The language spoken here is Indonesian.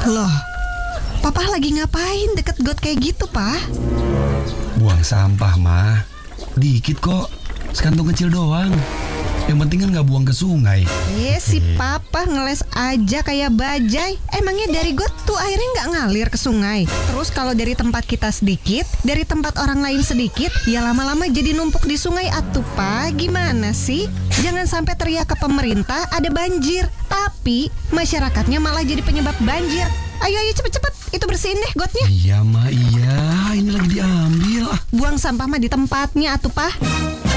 Loh, Papa lagi ngapain deket got kayak gitu, Pak? Buang sampah, mah. Dikit kok, sekantong kecil doang. Yang penting kan nggak buang ke sungai. Si Papa ngeles aja kayak bajai. Emangnya dari got tuh airnya nggak ngalir ke sungai? Terus kalau dari tempat kita sedikit, dari tempat orang lain sedikit, ya lama-lama jadi numpuk di sungai atuh, Pak. Gimana sih? Jangan sampai teriak ke pemerintah ada banjir, tapi masyarakatnya malah jadi penyebab banjir. Ayo cepet-cepet, itu bersihin deh gotnya. Iya, mah, iya. Ini lagi diambil. Buang sampah mah di tempatnya atuh, Pak.